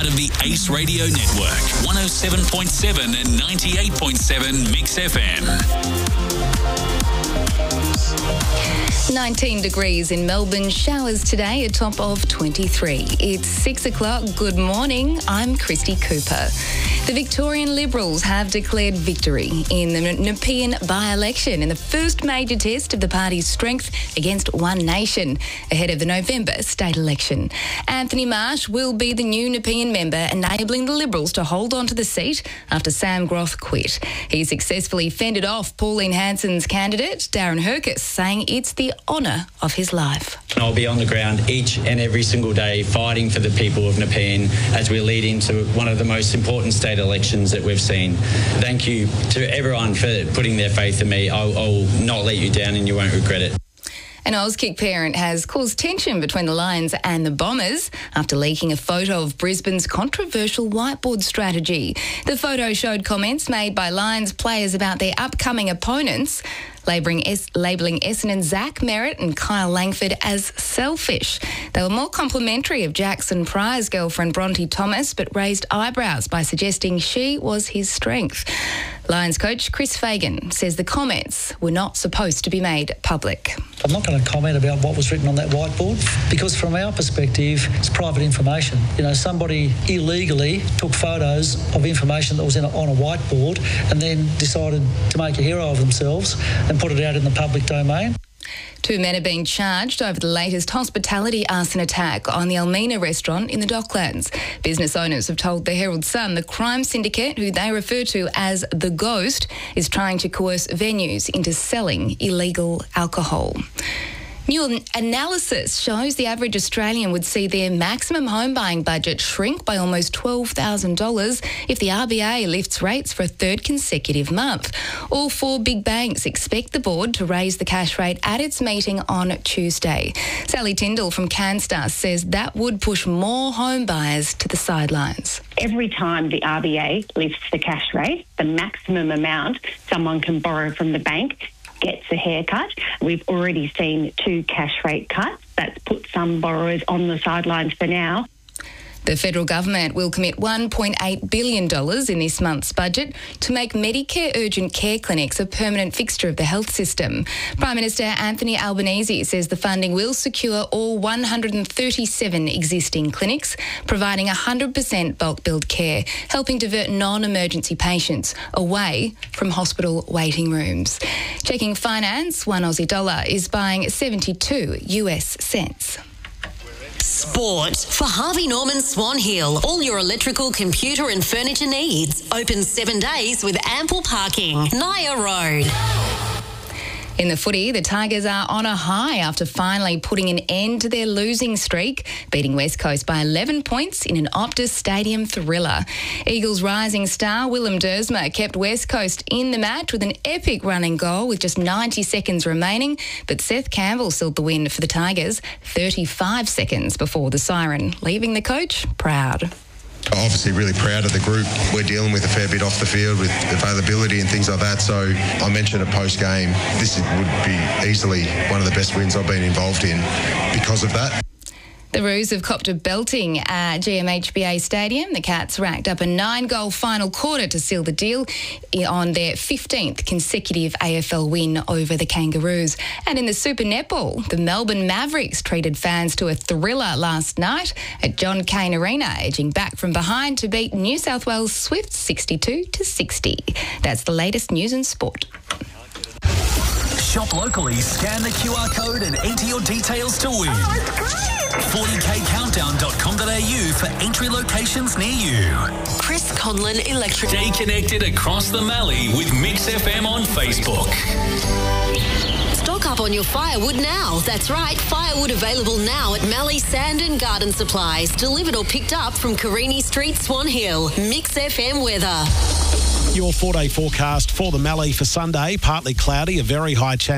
part of the Ace Radio Network. 107.7 and 98.7 Mix FM. 19 degrees in Melbourne. Showers today, a top of 23. It's 6 o'clock. Good morning. I'm Christy Cooper. The Victorian Liberals have declared victory in the Nepean by-election in the first major test of the party's strength against One Nation ahead of the November state election. Anthony Marsh will be the new Nepean member, enabling the Liberals to hold on to the seat after Sam Groth quit. He successfully fended off Pauline Hanson's candidate, Darren Herkes, saying it's the honour of his life. I'll be on the ground each and every single day fighting for the people of Nepean as we lead into one of the most important state elections that we've seen. Thank you to everyone for putting their faith in me. I'll not let you down and you won't regret it. An Auskick parent has caused tension between the Lions and the Bombers after leaking a photo of Brisbane's controversial whiteboard strategy. The photo showed comments made by Lions players about their upcoming opponents, labelling Essendon Zach Merritt and Kyle Langford as selfish. They were more complimentary of Jackson Pryor's girlfriend Bronte Thomas, but raised eyebrows by suggesting she was his strength. Lions coach Chris Fagan says the comments were not supposed to be made public. I'm not going to comment about what was written on that whiteboard because from our perspective, it's private information. You know, somebody illegally took photos of information that was on a whiteboard and then decided to make a hero of themselves and put it out in the public domain. 2 men are being charged over the latest hospitality arson attack on the Almina restaurant in the Docklands. Business owners have told the Herald Sun the crime syndicate, who they refer to as the Ghost, is trying to coerce venues into selling illegal alcohol. New analysis shows the average Australian would see their maximum home buying budget shrink by almost $12,000 if the RBA lifts rates for a third consecutive month. All 4 big banks expect the board to raise the cash rate at its meeting on Tuesday. Sally Tyndall from CanStar says that would push more home buyers to the sidelines. Every time the RBA lifts the cash rate, the maximum amount someone can borrow from the bank gets a haircut. We've already seen 2 cash rate cuts. That's put some borrowers on the sidelines for now. The federal government will commit $1.8 billion in this month's budget to make Medicare urgent care clinics a permanent fixture of the health system. Prime Minister Anthony Albanese says the funding will secure all 137 existing clinics, providing 100% bulk billed care, helping divert non-emergency patients away from hospital waiting rooms. Checking finance, one Aussie dollar is buying 72 US cents. Sport for Harvey Norman Swan Hill. All your electrical, computer and furniture needs. Open 7 days with ample parking. Naya Road. In the footy, the Tigers are on a high after finally putting an end to their losing streak, beating West Coast by 11 points in an Optus Stadium thriller. Eagles rising star Willem Dersma kept West Coast in the match with an epic running goal with just 90 seconds remaining, but Seth Campbell sealed the win for the Tigers 35 seconds before the siren, leaving the coach proud. Obviously really proud of the group. We're dealing with a fair bit off the field with availability and things like that. So I mentioned a post-game. This would be easily one of the best wins I've been involved in because of that. The Roos have copped a belting at GMHBA Stadium. The Cats racked up a 9-goal final quarter to seal the deal on their 15th consecutive AFL win over the Kangaroos. And in the Super Netball, the Melbourne Mavericks treated fans to a thriller last night at John Cain Arena, edging back from behind to beat New South Wales Swifts 62-60. That's the latest news and sport. Shop locally, scan the QR code and enter your details to win. 40kcountdown.com.au for entry locations near you. Chris Conlon Electric. Stay connected across the Mallee with Mix FM on Facebook. Stock up on your firewood now. That's right, firewood available now at Mallee Sand and Garden Supplies. Delivered or picked up from Carini Street, Swan Hill. Mix FM weather. Your 4-day forecast for the Mallee for Sunday. Partly cloudy, a very high chance